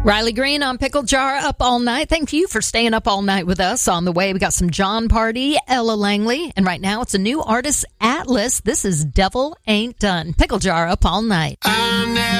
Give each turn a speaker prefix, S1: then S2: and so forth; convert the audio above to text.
S1: Riley Green on Pickle Jar Up All Night. Thank you for staying up all night with us. On the way, we got some John Party, Ella Langley, and right now it's a new artist, Atlas. This is Devil Ain't Done. Pickle Jar Up All Night.